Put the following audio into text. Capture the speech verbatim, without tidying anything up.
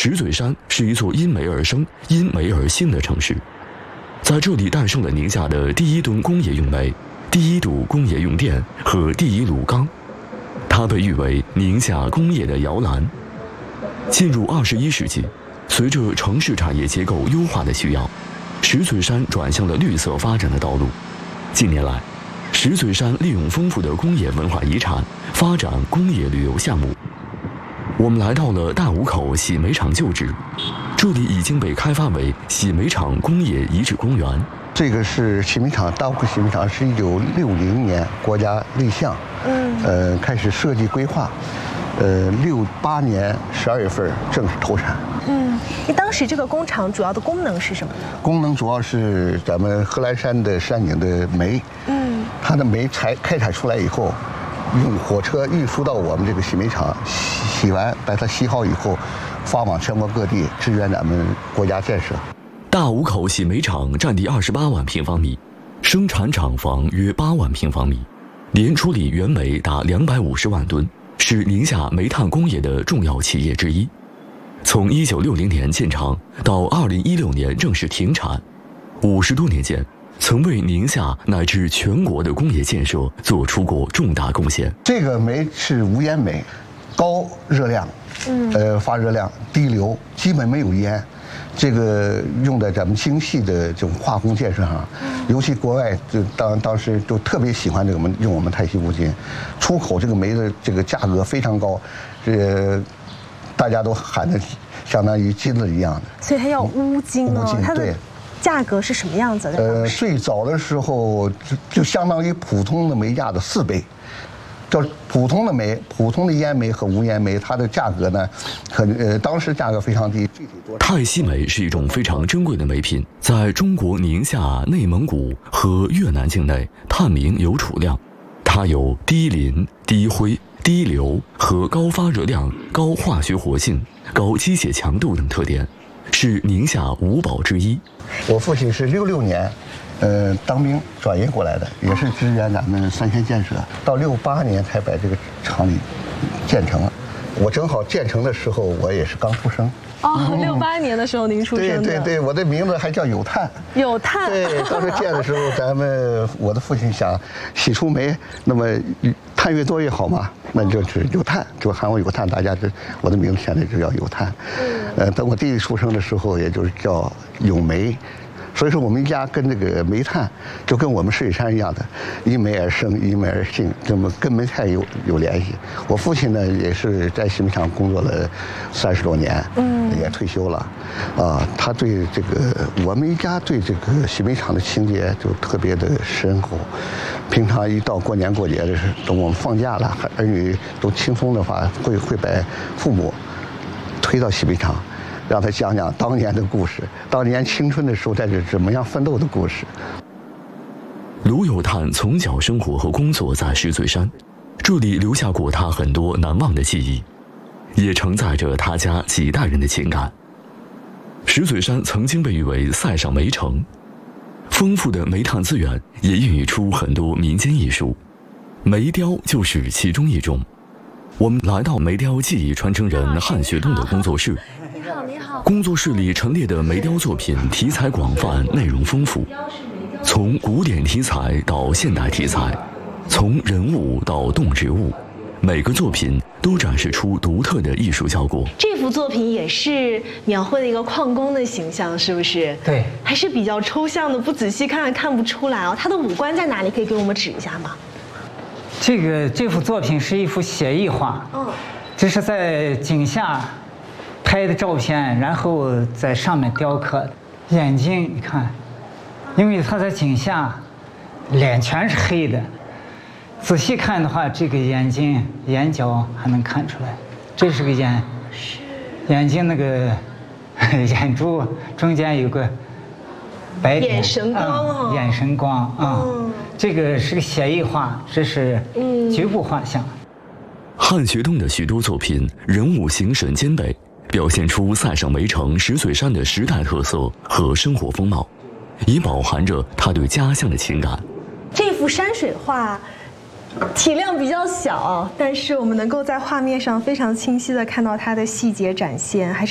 石嘴山是一座因煤而生、因煤而兴的城市，在这里诞生了宁夏的第一吨工业用煤、第一堵工业用电和第一炉钢，它被誉为宁夏工业的摇篮。进入二十一世纪，随着城市产业结构优化的需要，石嘴山转向了绿色发展的道路。近年来，石嘴山利用丰富的工业文化遗产，发展工业旅游项目。我们来到了大武口洗煤厂旧址，这里已经被开发为洗煤厂工业遗址公园。 这个是洗煤厂，大武口洗煤厂是一九六零年国家立项，嗯，呃，开始设计规划。呃，六八年十二月份正式投产。 嗯，你当时这个工厂主要的功能是什么呢？ 功能主要是咱们贺兰山的山顶的煤，嗯，它的煤采开采出来以后，用火车运输到我们这个洗煤厂，洗洗完把它洗好以后，发往全国各地支援咱们国家建设。 大武口洗煤厂占地二十八万平方米，生产厂房约八万平方米，年处理原煤达两百五十万吨。是宁夏煤炭工业的重要企业之一。从一九六零年建厂到二零一六年正式停产，五十多年间，曾为宁夏乃至全国的工业建设做出过重大贡献。 这个煤是无烟煤，高热量，嗯，呃，发热量，低硫，基本没有烟。这个用在咱们精细的这种化工建设上，尤其国外就当当时就特别喜欢这个我们用我们泰西钨金，出口这个煤的这个价格非常高，这大家都喊的相当于金子一样的。 所以它要钨金哦，它的价格是什么样子的？ 呃，最早的时候就就相当于普通的煤价的四倍。叫普通的煤、普通的烟煤和无烟煤，它的价格呢，可呃当时价格非常低。具体多少？ 泰西煤是一种非常珍贵的煤品，在中国宁夏、内蒙古和越南境内探明有储量。它有低磷、低灰、低硫和高发热量、高化学活性、高机械强度等特点，是宁夏五宝之一。 我父亲是六六年。呃，当兵转业过来的，也是支援咱们三线建设，到六八年才把这个厂里建成了。我正好建成的时候，我也是刚出生。 哦，六八年的时候您出生的。 对对对，我的名字还叫有炭。 有炭。 对，当时建的时候，咱们我的父亲想洗出煤，那么碳越多越好嘛，那就是有炭，就喊我有炭，大家就我的名字现在就叫有炭。呃，等我弟弟出生的时候，也就是叫有煤。所以说，我们一家跟这个煤炭，就跟我们石水山一样的，因煤而生，因煤而兴，这么跟煤炭有有联系。我父亲呢，也是在洗煤厂工作了三十多年，嗯，也退休了，啊，他对这个我们一家对这个洗煤厂的情节就特别的深厚。平常一到过年过节的时候，等我们放假了，儿女都轻松的话，会会把父母推到洗煤厂。让他讲讲当年的故事，当年青春的时候在这怎么样奋斗的故事。 卢有炭从小生活和工作在石嘴山，这里留下过他很多难忘的记忆，也承载着他家几代人的情感。石嘴山曾经被誉为塞上煤城，丰富的煤炭资源也孕育出很多民间艺术，煤雕就是其中一种。我们来到煤雕技艺传承人汉学栋的工作室。 你好，你好。 工作室里陈列的煤雕作品题材广泛，内容丰富，从古典题材到现代题材，从人物到动植物，每个作品都展示出独特的艺术效果。 这幅作品也是描绘了一个矿工的形象，是不是？ 对， 还是比较抽象的，不仔细看看不出来哦。他的五官在哪里？可以给我们指一下吗？ 这个这幅作品是一幅写意画，嗯，这是在井下拍的照片，然后在上面雕刻的。眼睛你看，因为他在井下，脸全是黑的，仔细看的话，这个眼睛眼角还能看出来，这是个眼，眼睛那个眼珠中间有个白点， 眼神光哈、 嗯，眼神光啊。嗯这个是个写意画，这是局部画像。 汉学栋的许多作品人物形神兼备，表现出塞上煤城石嘴山的时代特色和生活风貌，也饱含着他对家乡的情感。 这幅山水画体量比较小，但是我们能够在画面上非常清晰地看到它的细节展现，还是。